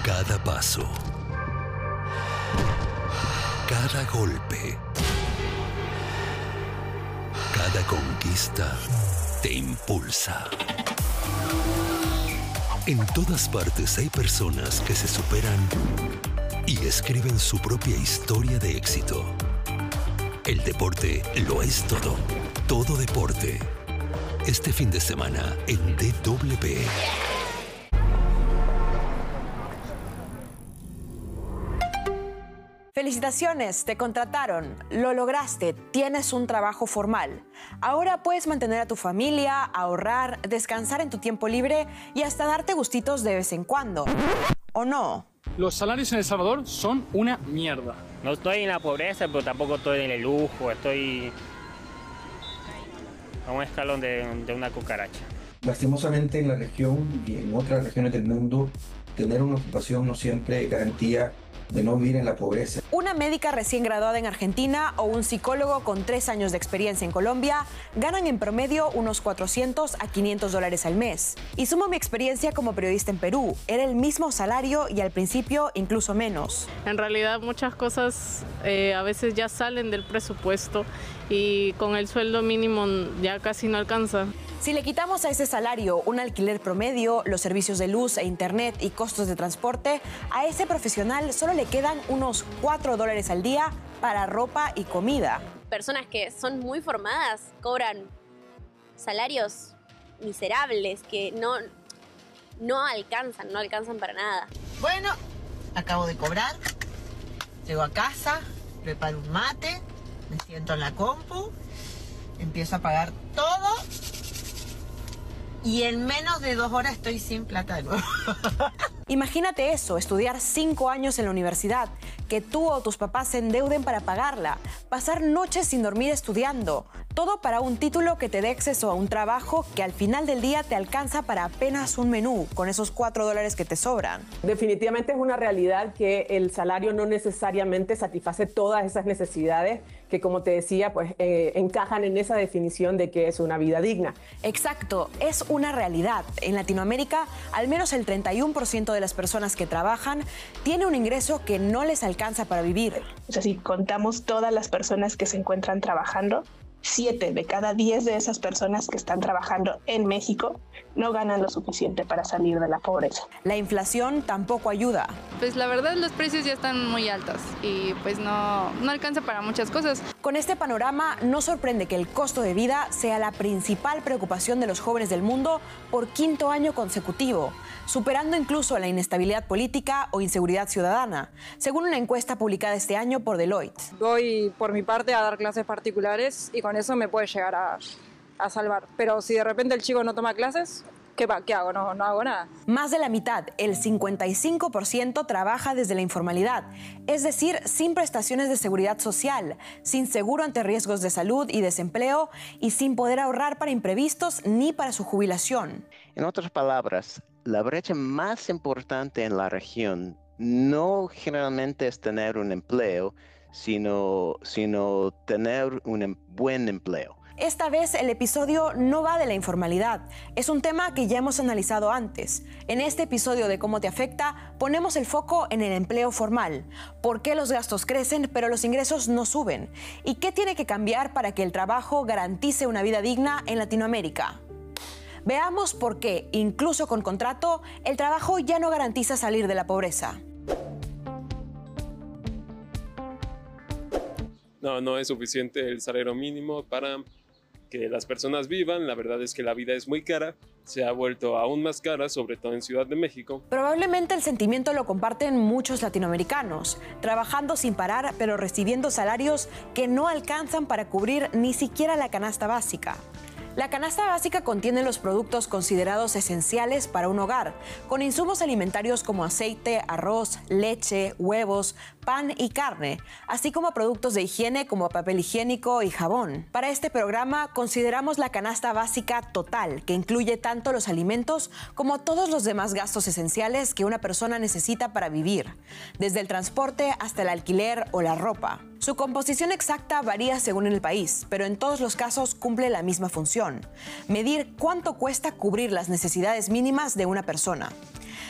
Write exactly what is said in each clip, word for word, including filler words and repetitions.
Cada paso, cada golpe, cada conquista te impulsa. En todas partes hay personas que se superan y escriben su propia historia de éxito. El deporte lo es todo. Todo deporte. Este fin de semana en D W. Felicitaciones, te contrataron, lo lograste, tienes un trabajo formal. Ahora puedes mantener a tu familia, ahorrar, descansar en tu tiempo libre y hasta darte gustitos de vez en cuando. ¿O no? Los salarios en El Salvador son una mierda. No estoy en la pobreza, pero tampoco estoy en el lujo, estoy a un escalón de, de una cucaracha. Lastimosamente en la región y en otras regiones del mundo, tener una ocupación no siempre es garantía de no vivir en la pobreza. Una médica recién graduada en Argentina o un psicólogo con tres años de experiencia en Colombia ganan en promedio unos cuatrocientos a quinientos dólares al mes. Y sumo mi experiencia como periodista en Perú. Era el mismo salario y al principio incluso menos. En realidad muchas cosas eh, a veces ya salen del presupuesto y con el sueldo mínimo ya casi no alcanza. Si le quitamos a ese salario un alquiler promedio, los servicios de luz e internet y costos de transporte, a ese profesional solo le quedan unos cuatro dólares al día para ropa y comida. Personas que son muy formadas cobran salarios miserables que no, no alcanzan, no alcanzan para nada. Bueno, acabo de cobrar, llego a casa, preparo un mate, me siento en la compu, empiezo a pagar todo. Y en menos de dos horas estoy sin plata de nuevo. Imagínate eso, estudiar cinco años en la universidad, que tú o tus papás se endeuden para pagarla, pasar noches sin dormir estudiando, todo para un título que te dé acceso a un trabajo que al final del día te alcanza para apenas un menú, con esos cuatro dólares que te sobran. Definitivamente es una realidad que el salario no necesariamente satisface todas esas necesidades que, como te decía, pues eh, encajan en esa definición de que es una vida digna. Exacto, es una realidad. En Latinoamérica, al menos el treinta y uno por ciento de las personas que trabajan tiene un ingreso que no les alcanza para vivir. O sea, si contamos todas las personas que se encuentran trabajando, siete de cada diez de esas personas que están trabajando en México no ganan lo suficiente para salir de la pobreza. La inflación tampoco ayuda. Pues la verdad los precios ya están muy altos y pues no, no alcanza para muchas cosas. Con este panorama no sorprende que el costo de vida sea la principal preocupación de los jóvenes del mundo por quinto año consecutivo, superando incluso la inestabilidad política o inseguridad ciudadana, según una encuesta publicada este año por Deloitte. Voy por mi parte a dar clases particulares y con eso me puede llegar a, a salvar. Pero si de repente el chico no toma clases, ¿qué, ¿qué hago? No, no hago nada. Más de la mitad, el cincuenta y cinco por ciento, trabaja desde la informalidad, es decir, sin prestaciones de seguridad social, sin seguro ante riesgos de salud y desempleo y sin poder ahorrar para imprevistos ni para su jubilación. En otras palabras, la brecha más importante en la región no generalmente es tener un empleo, sino, sino tener un em- buen empleo. Esta vez el episodio no va de la informalidad, es un tema que ya hemos analizado antes. En este episodio de Cómo te afecta, ponemos el foco en el empleo formal, por qué los gastos crecen pero los ingresos no suben, y qué tiene que cambiar para que el trabajo garantice una vida digna en Latinoamérica. Veamos por qué, incluso con contrato, el trabajo ya no garantiza salir de la pobreza. No, no es suficiente el salario mínimo para que las personas vivan. La verdad es que la vida es muy cara, se ha vuelto aún más cara, sobre todo en Ciudad de México. Probablemente el sentimiento lo comparten muchos latinoamericanos, trabajando sin parar pero recibiendo salarios que no alcanzan para cubrir ni siquiera la canasta básica. La canasta básica contiene los productos considerados esenciales para un hogar, con insumos alimentarios como aceite, arroz, leche, huevos, pan y carne, así como productos de higiene como papel higiénico y jabón. Para este programa consideramos la canasta básica total, que incluye tanto los alimentos como todos los demás gastos esenciales que una persona necesita para vivir, desde el transporte hasta el alquiler o la ropa. Su composición exacta varía según el país, pero en todos los casos cumple la misma función: medir cuánto cuesta cubrir las necesidades mínimas de una persona.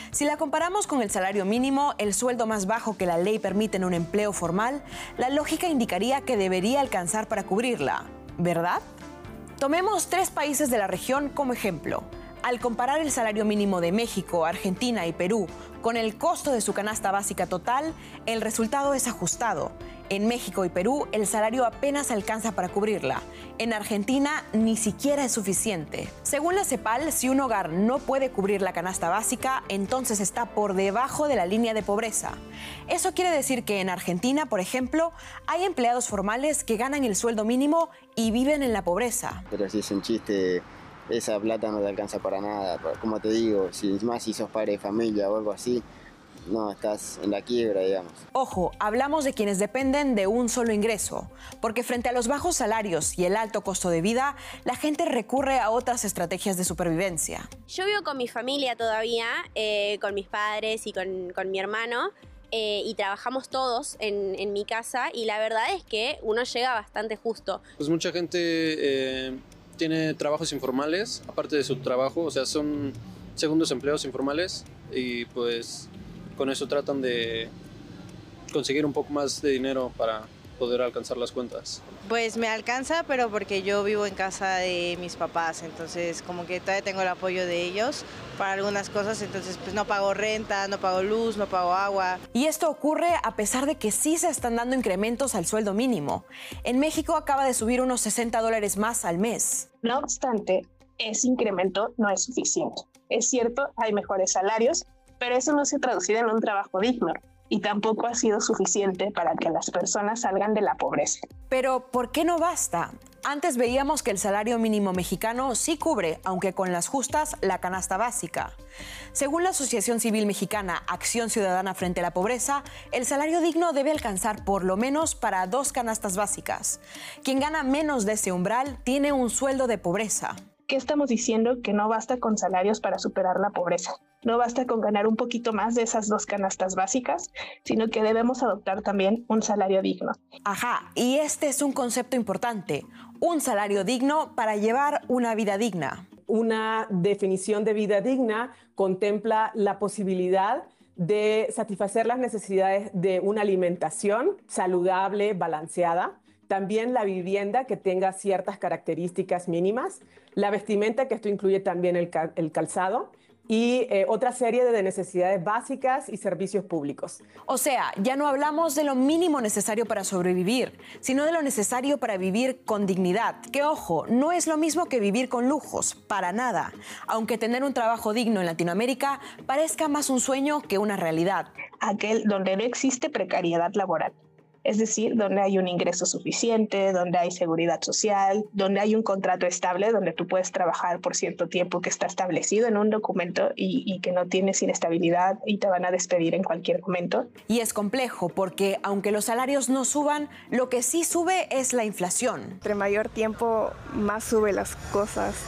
Si la comparamos con el salario mínimo, el sueldo más bajo que la ley permite en un empleo formal, la lógica indicaría que debería alcanzar para cubrirla, ¿verdad? Tomemos tres países de la región como ejemplo. Al comparar el salario mínimo de México, Argentina y Perú con el costo de su canasta básica total, el resultado es ajustado. En México y Perú, el salario apenas alcanza para cubrirla. En Argentina, ni siquiera es suficiente. Según la CEPAL, si un hogar no puede cubrir la canasta básica, entonces está por debajo de la línea de pobreza. Eso quiere decir que en Argentina, por ejemplo, hay empleados formales que ganan el sueldo mínimo y viven en la pobreza. Pero si es un chiste, esa plata no te alcanza para nada. Como te digo, si más si sos padre de familia o algo así, no, estás en la quiebra, digamos. Ojo, hablamos de quienes dependen de un solo ingreso, porque frente a los bajos salarios y el alto costo de vida, la gente recurre a otras estrategias de supervivencia. Yo vivo con mi familia todavía, eh, con mis padres y con, con mi hermano, eh, y trabajamos todos en, en mi casa, y la verdad es que uno llega bastante justo. Pues mucha gente eh, tiene trabajos informales, aparte de su trabajo, o sea, son segundos empleos informales, y pues con eso tratan de conseguir un poco más de dinero para poder alcanzar las cuentas. Pues me alcanza, pero porque yo vivo en casa de mis papás, entonces como que todavía tengo el apoyo de ellos para algunas cosas, entonces pues no pago renta, no pago luz, no pago agua. Y esto ocurre a pesar de que sí se están dando incrementos al sueldo mínimo. En México acaba de subir unos sesenta dólares más al mes. No obstante, ese incremento no es suficiente. Es cierto, hay mejores salarios, pero eso no se ha traducido en un trabajo digno y tampoco ha sido suficiente para que las personas salgan de la pobreza. Pero, ¿por qué no basta? Antes veíamos que el salario mínimo mexicano sí cubre, aunque con las justas, la canasta básica. Según la Asociación Civil Mexicana Acción Ciudadana Frente a la Pobreza, el salario digno debe alcanzar por lo menos para dos canastas básicas. Quien gana menos de ese umbral tiene un sueldo de pobreza. ¿Qué estamos diciendo? Que no basta con salarios para superar la pobreza. No basta con ganar un poquito más de esas dos canastas básicas, sino que debemos adoptar también un salario digno. Ajá, y este es un concepto importante, un salario digno para llevar una vida digna. Una definición de vida digna contempla la posibilidad de satisfacer las necesidades de una alimentación saludable, balanceada, también la vivienda que tenga ciertas características mínimas, la vestimenta, que esto incluye también el, cal el calzado, y eh, otra serie de necesidades básicas y servicios públicos. O sea, ya no hablamos de lo mínimo necesario para sobrevivir, sino de lo necesario para vivir con dignidad. Que, ojo, no es lo mismo que vivir con lujos, para nada. Aunque tener un trabajo digno en Latinoamérica parezca más un sueño que una realidad. Aquel donde no existe precariedad laboral. Es decir, donde hay un ingreso suficiente, donde hay seguridad social, donde hay un contrato estable, donde tú puedes trabajar por cierto tiempo que está establecido en un documento y, y que no tienes inestabilidad y te van a despedir en cualquier momento. Y es complejo porque, aunque los salarios no suban, lo que sí sube es la inflación. Entre mayor tiempo, más sube las cosas.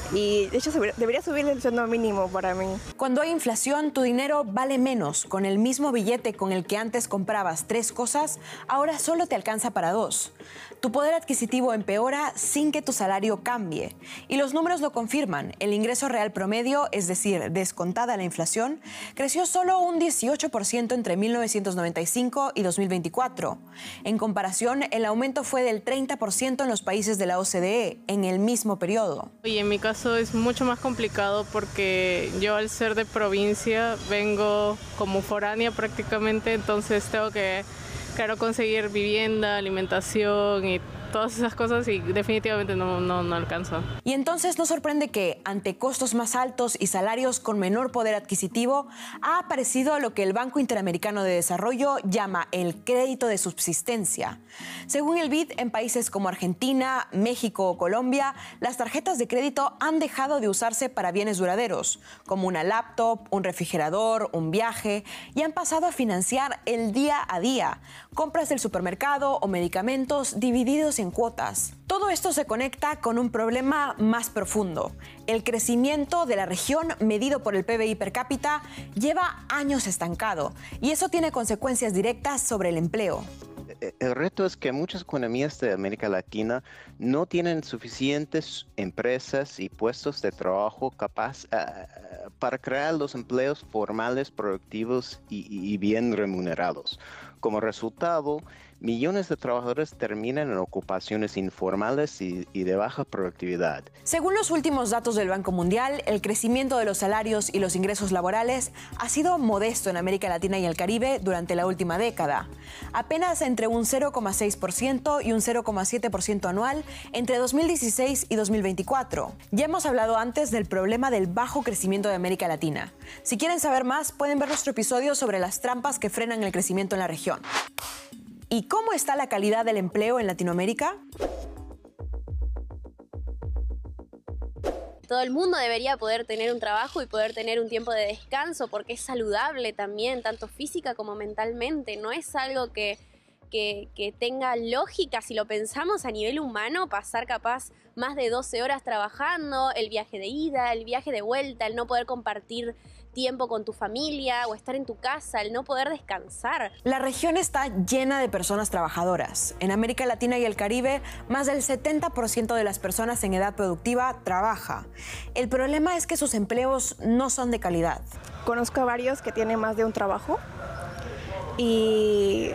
Y de hecho debería subir el sueldo mínimo para mí. Cuando hay inflación, tu dinero vale menos. Con el mismo billete con el que antes comprabas tres cosas, ahora solo te alcanza para dos. Tu poder adquisitivo empeora sin que tu salario cambie. Y los números lo confirman. El ingreso real promedio, es decir, descontada la inflación, creció solo un dieciocho por ciento entre mil novecientos noventa y cinco y dos mil veinticuatro. En comparación, el aumento fue del treinta por ciento en los países de la O C D E en el mismo periodo. Y en mi caso es mucho más complicado porque yo, al ser de provincia, vengo como foránea prácticamente, entonces tengo que, claro, conseguir vivienda, alimentación y todas esas cosas, y definitivamente no, no, no alcanza. Y entonces no sorprende que, ante costos más altos y salarios con menor poder adquisitivo, ha aparecido lo que el Banco Interamericano de Desarrollo llama el crédito de subsistencia. Según el B I D, en países como Argentina, México o Colombia, las tarjetas de crédito han dejado de usarse para bienes duraderos, como una laptop, un refrigerador, un viaje, y han pasado a financiar el día a día, compras del supermercado o medicamentos divididos en cuotas. Todo esto se conecta con un problema más profundo. El crecimiento de la región, medido por el P B I per cápita, lleva años estancado, y eso tiene consecuencias directas sobre el empleo. el reto es que muchas economías de América Latina no tienen suficientes empresas y puestos de trabajo capaz uh, para crear los empleos formales, productivos y, y bien remunerados. Como resultado, millones de trabajadores terminan en ocupaciones informales y, y de baja productividad. Según los últimos datos del Banco Mundial, el crecimiento de los salarios y los ingresos laborales ha sido modesto en América Latina y el Caribe durante la última década. Apenas entre un cero coma seis por ciento y un cero coma siete por ciento anual entre dos mil dieciséis y dos mil veinticuatro. Ya hemos hablado antes del problema del bajo crecimiento de América Latina. Si quieren saber más, pueden ver nuestro episodio sobre las trampas que frenan el crecimiento en la región. ¿Y cómo está la calidad del empleo en Latinoamérica? Todo el mundo debería poder tener un trabajo y poder tener un tiempo de descanso porque es saludable también, tanto física como mentalmente. No es algo que, que, que tenga lógica si lo pensamos a nivel humano, pasar capaz más de doce horas trabajando, el viaje de ida, el viaje de vuelta, el no poder compartir tiempo con tu familia o estar en tu casa, el no poder descansar. La región está llena de personas trabajadoras. En América Latina y el Caribe, más del setenta por ciento de las personas en edad productiva trabaja. El problema es que sus empleos no son de calidad. Conozco a varios que tienen más de un trabajo y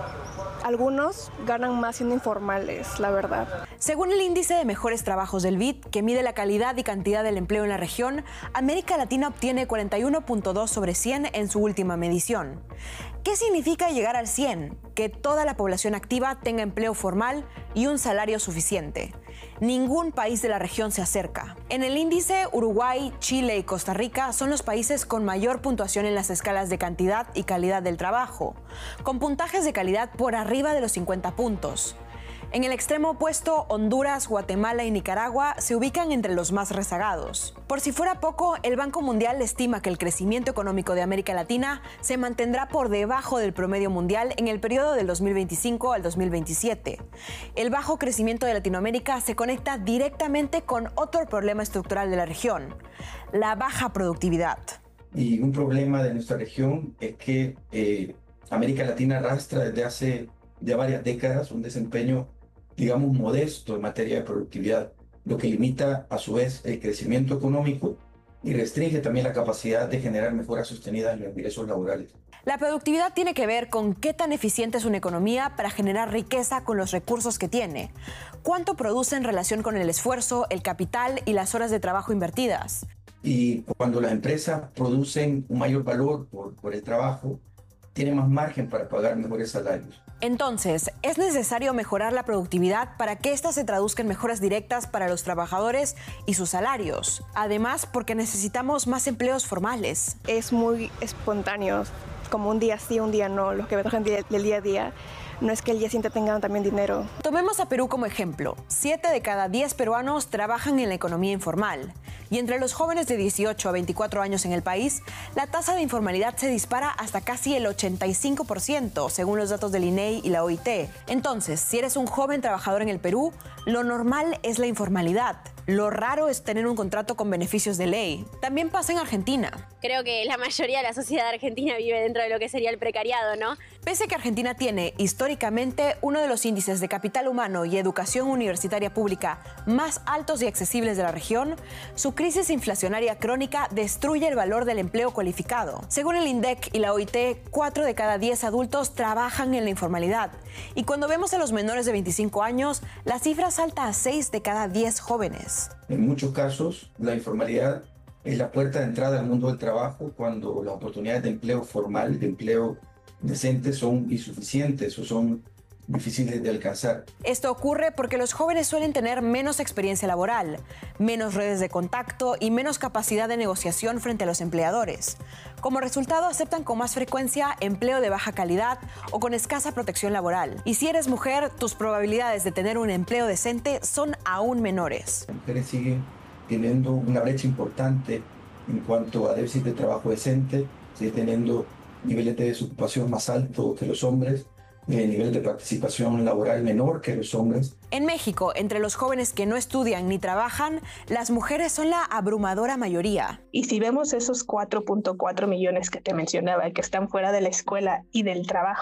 algunos ganan más siendo informales, la verdad. Según el índice de mejores trabajos del B I D, que mide la calidad y cantidad del empleo en la región, América Latina obtiene cuarenta y uno punto dos sobre cien en su última medición. ¿Qué significa llegar al cien? Que toda la población activa tenga empleo formal y un salario suficiente. Ningún país de la región se acerca. En el índice, Uruguay, Chile y Costa Rica son los países con mayor puntuación en las escalas de cantidad y calidad del trabajo, con puntajes de calidad por arriba de los cincuenta puntos. En el extremo opuesto, Honduras, Guatemala y Nicaragua se ubican entre los más rezagados. Por si fuera poco, el Banco Mundial estima que el crecimiento económico de América Latina se mantendrá por debajo del promedio mundial en el periodo del dos mil veinticinco al dos mil veintisiete. El bajo crecimiento de Latinoamérica se conecta directamente con otro problema estructural de la región: la baja productividad. Y un problema de nuestra región es que eh, América Latina arrastra desde hace ya varias décadas un desempeño, digamos, modesto en materia de productividad, lo que limita a su vez el crecimiento económico y restringe también la capacidad de generar mejoras sostenidas en los ingresos laborales. La productividad tiene que ver con qué tan eficiente es una economía para generar riqueza con los recursos que tiene, cuánto produce en relación con el esfuerzo, el capital y las horas de trabajo invertidas. Y cuando las empresas producen un mayor valor por, por el trabajo, tienen más margen para pagar mejores salarios. Entonces, ¿es necesario mejorar la productividad para que ésta se traduzca en mejoras directas para los trabajadores y sus salarios? Además, porque necesitamos más empleos formales. Es muy espontáneo, como un día sí, un día no, los que me tocan del día a día. No es que el día siguiente tengan también dinero. Tomemos a Perú como ejemplo. Siete de cada diez peruanos trabajan en la economía informal. Y entre los jóvenes de dieciocho a veinticuatro años en el país, la tasa de informalidad se dispara hasta casi el ochenta y cinco por ciento, según los datos del I N E I y la O I T. Entonces, si eres un joven trabajador en el Perú, lo normal es la informalidad. Lo raro es tener un contrato con beneficios de ley. También pasa en Argentina. Creo que la mayoría de la sociedad argentina vive dentro de lo que sería el precariado, ¿no? Pese a que Argentina tiene históricamente uno de los índices de capital humano y educación universitaria pública más altos y accesibles de la región, su crisis inflacionaria crónica destruye el valor del empleo cualificado. Según el INDEC y la O I T, cuatro de cada diez adultos trabajan en la informalidad. Y cuando vemos a los menores de veinticinco años, la cifra salta a seis de cada diez jóvenes. En muchos casos, la informalidad es la puerta de entrada al mundo del trabajo cuando las oportunidades de empleo formal, de empleo decente, son insuficientes o son difíciles de alcanzar. Esto ocurre porque los jóvenes suelen tener menos experiencia laboral, menos redes de contacto y menos capacidad de negociación frente a los empleadores. Como resultado, aceptan con más frecuencia empleo de baja calidad o con escasa protección laboral. Y si eres mujer, tus probabilidades de tener un empleo decente son aún menores. Las mujeres siguen teniendo una brecha importante en cuanto a déficit de trabajo decente, siguen teniendo niveles de desocupación más altos que los hombres, el nivel de participación laboral menor que los hombres. En México, entre los jóvenes que no estudian ni trabajan, las mujeres son la abrumadora mayoría. Y si vemos esos cuatro punto cuatro millones que te mencionaba, que están fuera de la escuela y del trabajo,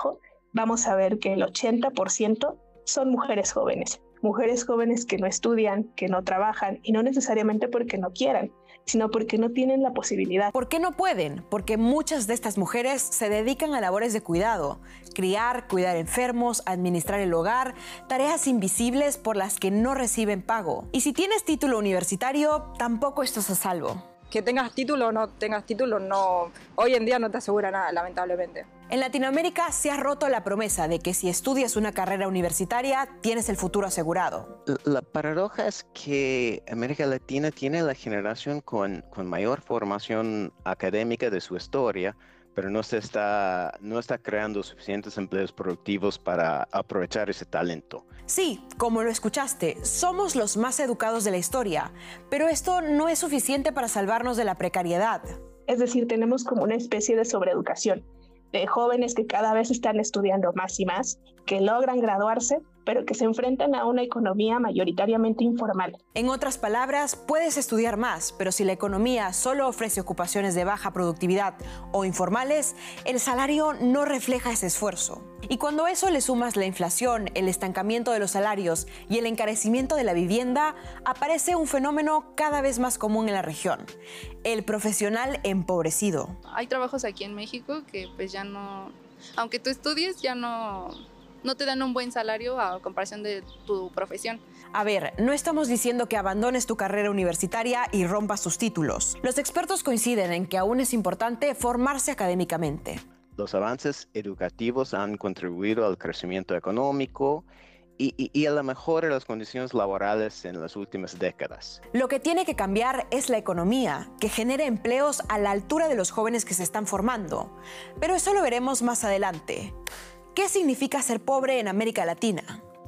vamos a ver que el ochenta por ciento son mujeres jóvenes. Mujeres jóvenes que no estudian, que no trabajan, y no necesariamente porque no quieran, sino porque no tienen la posibilidad. ¿Por qué no pueden? Porque muchas de estas mujeres se dedican a labores de cuidado, criar, cuidar enfermos, administrar el hogar, tareas invisibles por las que no reciben pago. Y si tienes título universitario, tampoco estás a salvo. Que tengas título o no tengas título, no, hoy en día no te asegura nada, lamentablemente. En Latinoamérica se ha roto la promesa de que si estudias una carrera universitaria, tienes el futuro asegurado. La paradoja es que América Latina tiene la generación con, con mayor formación académica de su historia, pero no se está, no está creando suficientes empleos productivos para aprovechar ese talento. Sí, como lo escuchaste, somos los más educados de la historia, pero esto no es suficiente para salvarnos de la precariedad. Es decir, tenemos como una especie de sobreeducación, de jóvenes que cada vez están estudiando más y más, que logran graduarse, pero que se enfrentan a una economía mayoritariamente informal. En otras palabras, puedes estudiar más, pero si la economía solo ofrece ocupaciones de baja productividad o informales, el salario no refleja ese esfuerzo. Y cuando a eso le sumas la inflación, el estancamiento de los salarios y el encarecimiento de la vivienda, aparece un fenómeno cada vez más común en la región: el profesional empobrecido. Hay trabajos aquí en México que pues ya no, aunque tú estudies, ya no, no te dan un buen salario a comparación de tu profesión. A ver, no estamos diciendo que abandones tu carrera universitaria y rompas tus títulos. Los expertos coinciden en que aún es importante formarse académicamente. Los avances educativos han contribuido al crecimiento económico y, y, y a la mejora de las condiciones laborales en las últimas décadas. Lo que tiene que cambiar es la economía, que genere empleos a la altura de los jóvenes que se están formando. Pero eso lo veremos más adelante. ¿Qué significa ser pobre en América Latina?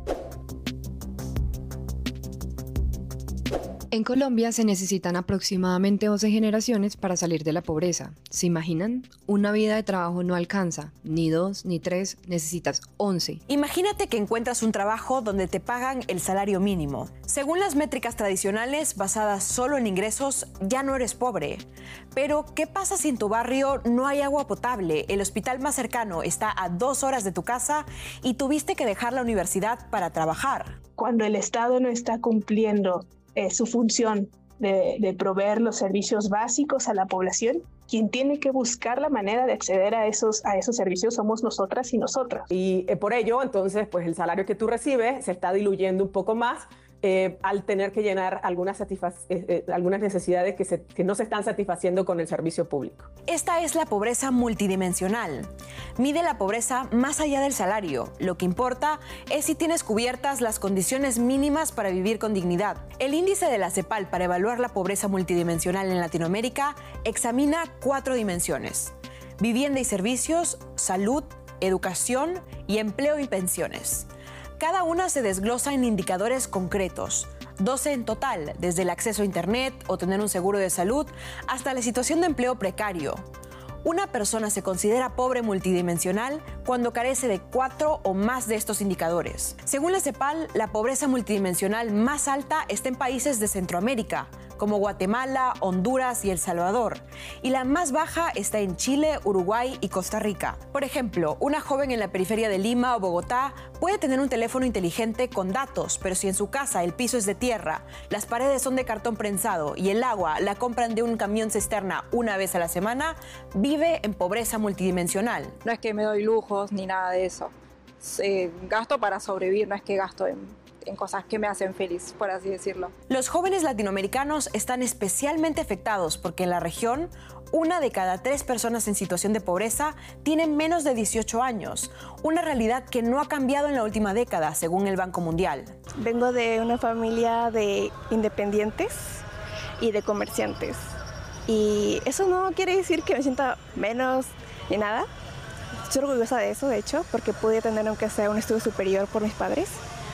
En Colombia se necesitan aproximadamente doce generaciones para salir de la pobreza. ¿Se imaginan? Una vida de trabajo no alcanza, ni dos, ni tres, necesitas once. Imagínate que encuentras un trabajo donde te pagan el salario mínimo. Según las métricas tradicionales basadas solo en ingresos, ya no eres pobre. Pero, ¿qué pasa si en tu barrio no hay agua potable, el hospital más cercano está a dos horas de tu casa y tuviste que dejar la universidad para trabajar? Cuando el Estado no está cumpliendo Eh, su función de, de proveer los servicios básicos a la población, quien tiene que buscar la manera de acceder a esos, a esos servicios somos nosotras y nosotros. Y eh, por ello, entonces, pues el salario que tú recibes se está diluyendo un poco más eh, al tener que llenar algunas, satisfac- eh, eh, algunas necesidades que, se, que no se están satisfaciendo con el servicio público. Esta es la pobreza multidimensional. Mide la pobreza más allá del salario. Lo que importa es si tienes cubiertas las condiciones mínimas para vivir con dignidad. El índice de la CEPAL para evaluar la pobreza multidimensional en Latinoamérica examina cuatro dimensiones: vivienda y servicios, salud, educación y empleo y pensiones. Cada una se desglosa en indicadores concretos, doce en total, desde el acceso a Internet o tener un seguro de salud hasta la situación de empleo precario. Una persona se considera pobre multidimensional cuando carece de cuatro o más de estos indicadores. Según la CEPAL, la pobreza multidimensional más alta está en países de Centroamérica, como Guatemala, Honduras y El Salvador, y la más baja está en Chile, Uruguay y Costa Rica. Por ejemplo, una joven en la periferia de Lima o Bogotá puede tener un teléfono inteligente con datos, pero si en su casa el piso es de tierra, las paredes son de cartón prensado y el agua la compran de un camión cisterna una vez a la semana, vive en pobreza multidimensional. No es que me doy lujos ni nada de eso. Eh, gasto para sobrevivir, no es que gasto en en cosas que me hacen feliz, por así decirlo. Los jóvenes latinoamericanos están especialmente afectados porque en la región, una de cada tres personas en situación de pobreza tienen menos de dieciocho años, una realidad que no ha cambiado en la última década, según el Banco Mundial. Vengo de una familia de independientes y de comerciantes. Y eso no quiere decir que me sienta menos ni nada. Estoy orgullosa de eso, de hecho, porque pude tener aunque sea un estudio superior por mis padres.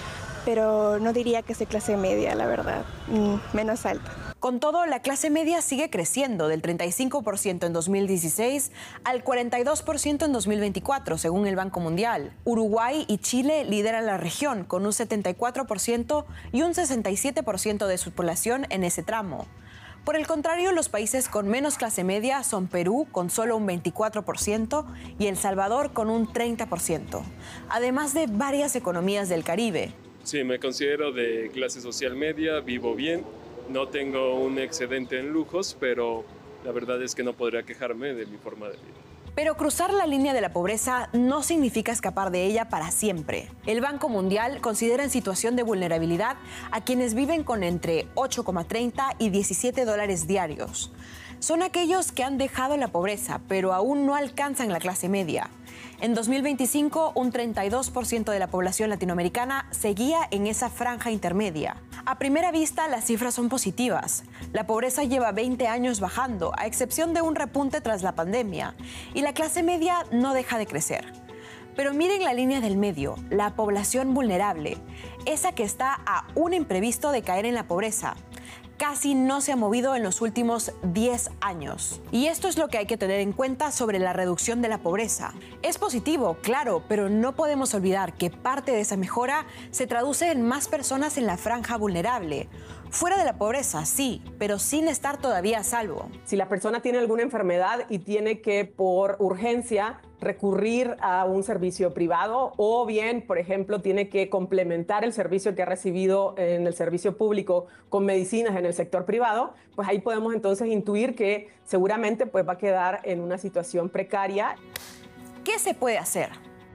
Pero no diría que soy clase media, la verdad, menos alta. Con todo, la clase media sigue creciendo del treinta y cinco por ciento en dos mil dieciséis al cuarenta y dos por ciento en dos mil veinticuatro, según el Banco Mundial. Uruguay y Chile lideran la región con un setenta y cuatro por ciento y un sesenta y siete por ciento de su población en ese tramo. Por el contrario, los países con menos clase media son Perú, con solo un veinticuatro por ciento, y El Salvador, con un treinta por ciento, además de varias economías del Caribe. Sí, me considero de clase social media, vivo bien, no tengo un excedente en lujos, pero la verdad es que no podría quejarme de mi forma de vida. Pero cruzar la línea de la pobreza no significa escapar de ella para siempre. El Banco Mundial considera en situación de vulnerabilidad a quienes viven con entre ocho coma treinta y diecisiete dólares diarios. Son aquellos que han dejado la pobreza, pero aún no alcanzan la clase media. En dos mil veinticinco, un treinta y dos por ciento de la población latinoamericana seguía en esa franja intermedia. A primera vista, las cifras son positivas. La pobreza lleva veinte años bajando, a excepción de un repunte tras la pandemia, y la clase media no deja de crecer. Pero miren la línea del medio, la población vulnerable, esa que está a un imprevisto de caer en la pobreza. Casi no se ha movido en los últimos diez años. Y esto es lo que hay que tener en cuenta sobre la reducción de la pobreza. Es positivo, claro, pero no podemos olvidar que parte de esa mejora se traduce en más personas en la franja vulnerable. Fuera de la pobreza, sí, pero sin estar todavía a salvo. Si la persona tiene alguna enfermedad y tiene que, por urgencia, recurrir a un servicio privado, o bien, por ejemplo, tiene que complementar el servicio que ha recibido en el servicio público con medicinas en el sector privado, pues ahí podemos entonces intuir que seguramente pues, va a quedar en una situación precaria. ¿Qué se puede hacer?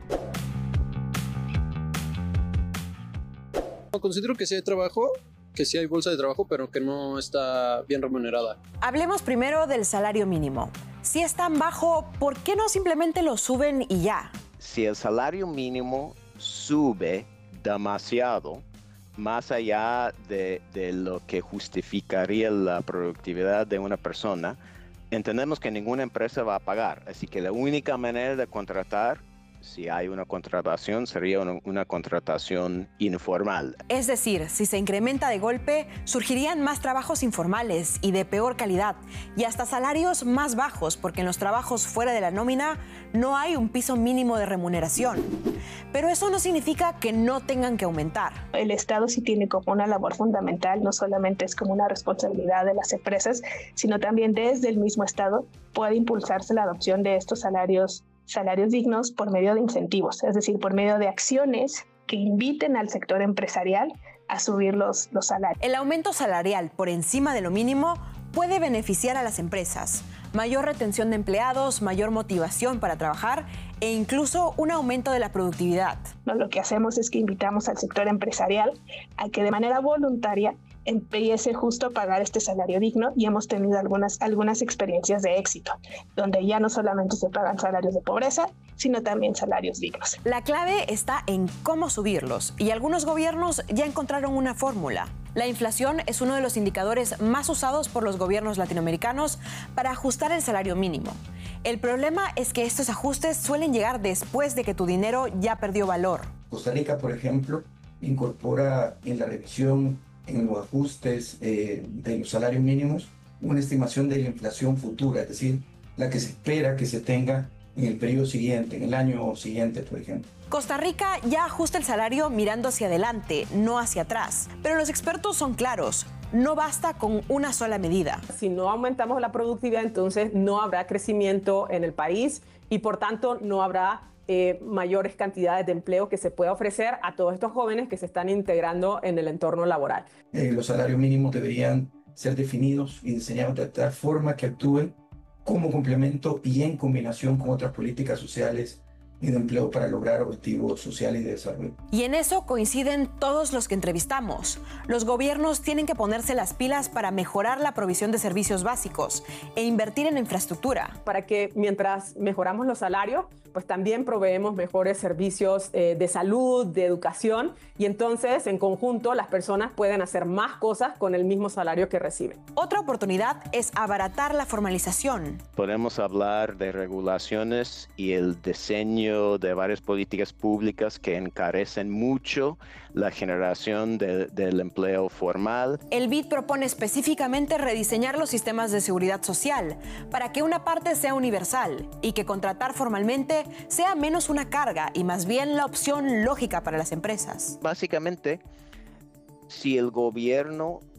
Considero que sí hay trabajo, que sí hay bolsa de trabajo, pero que no está bien remunerada. Hablemos primero del salario mínimo. Si es tan bajo, ¿por qué no simplemente lo suben y ya? Si el salario mínimo sube demasiado, más allá de, de lo que justificaría la productividad de una persona, entendemos que ninguna empresa va a pagar. Así que la única manera de contratar, si hay una contratación, sería una, una contratación informal. Es decir, si se incrementa de golpe, surgirían más trabajos informales y de peor calidad, y hasta salarios más bajos, porque en los trabajos fuera de la nómina no hay un piso mínimo de remuneración. Pero eso no significa que no tengan que aumentar. El Estado sí tiene como una labor fundamental, no solamente es como una responsabilidad de las empresas, sino también desde el mismo Estado puede impulsarse la adopción de estos salarios salarios dignos por medio de incentivos, es decir, por medio de acciones que inviten al sector empresarial a subir los, los salarios. El aumento salarial por encima de lo mínimo puede beneficiar a las empresas. Mayor retención de empleados, mayor motivación para trabajar e incluso un aumento de la productividad. No, lo que hacemos es que invitamos al sector empresarial a que de manera voluntaria empiece justo a pagar este salario digno, y hemos tenido algunas, algunas experiencias de éxito, donde ya no solamente se pagan salarios de pobreza, sino también salarios dignos. La clave está en cómo subirlos, y algunos gobiernos ya encontraron una fórmula. La inflación es uno de los indicadores más usados por los gobiernos latinoamericanos para ajustar el salario mínimo. El problema es que estos ajustes suelen llegar después de que tu dinero ya perdió valor. Costa Rica, por ejemplo, incorpora en la revisión, en los ajustes eh, de los salarios mínimos, una estimación de la inflación futura, es decir, la que se espera que se tenga en el periodo siguiente, en el año siguiente, por ejemplo. Costa Rica ya ajusta el salario mirando hacia adelante, no hacia atrás. Pero los expertos son claros, no basta con una sola medida. Si no aumentamos la productividad, entonces no habrá crecimiento en el país y por tanto no habrá eh, mayores cantidades de empleo que se pueda ofrecer a todos estos jóvenes que se están integrando en el entorno laboral. Eh, los salarios mínimos deberían ser definidos y diseñados de tal forma que actúen como complemento y en combinación con otras políticas sociales y de empleo para lograr objetivos sociales y de desarrollo. Y en eso coinciden todos los que entrevistamos. Los gobiernos tienen que ponerse las pilas para mejorar la provisión de servicios básicos e invertir en infraestructura. Para que mientras mejoramos los salarios, pues también proveemos mejores servicios eh, de salud, de educación, y entonces en conjunto las personas pueden hacer más cosas con el mismo salario que reciben. Otra oportunidad es abaratar la formalización. Podemos hablar de regulaciones y el diseño de varias políticas públicas que encarecen mucho la generación de, del empleo formal. El B I D propone específicamente rediseñar los sistemas de seguridad social para que una parte sea universal y que contratar formalmente sea menos una carga y más bien la opción lógica para las empresas. Básicamente, si el gobierno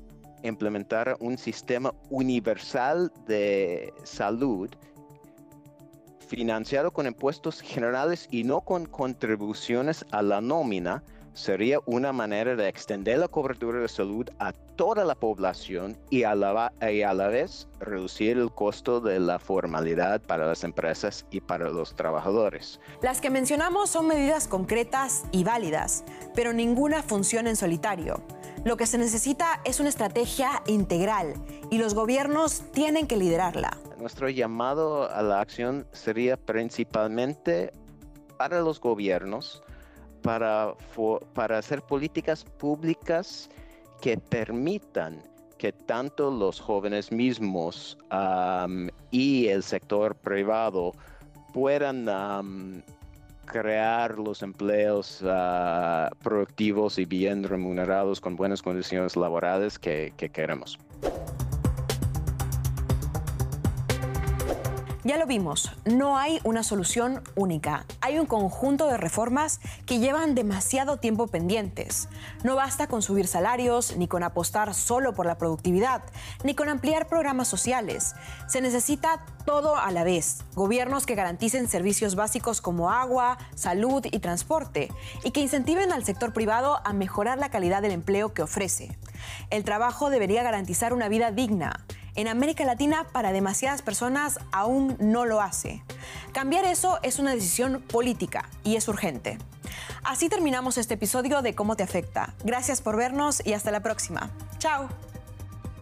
implementar un sistema universal de salud financiado con impuestos generales y no con contribuciones a la nómina, sería una manera de extender la cobertura de salud a toda la población y a la, y a la vez reducir el costo de la formalidad para las empresas y para los trabajadores. Las que mencionamos son medidas concretas y válidas, pero ninguna funciona en solitario. Lo que se necesita es una estrategia integral y los gobiernos tienen que liderarla. Nuestro llamado a la acción sería principalmente para los gobiernos, Para, para hacer políticas públicas que permitan que tanto los jóvenes mismos um, y el sector privado puedan um, crear los empleos uh, productivos y bien remunerados con buenas condiciones laborales que, que queremos. Ya lo vimos, no hay una solución única. Hay un conjunto de reformas que llevan demasiado tiempo pendientes. No basta con subir salarios, ni con apostar solo por la productividad, ni con ampliar programas sociales. Se necesita todo a la vez. Gobiernos que garanticen servicios básicos como agua, salud y transporte, y que incentiven al sector privado a mejorar la calidad del empleo que ofrece. El trabajo debería garantizar una vida digna. En América Latina, para demasiadas personas, aún no lo hace. Cambiar eso es una decisión política y es urgente. Así terminamos este episodio de Cómo te afecta. Gracias por vernos y hasta la próxima. ¡Chao!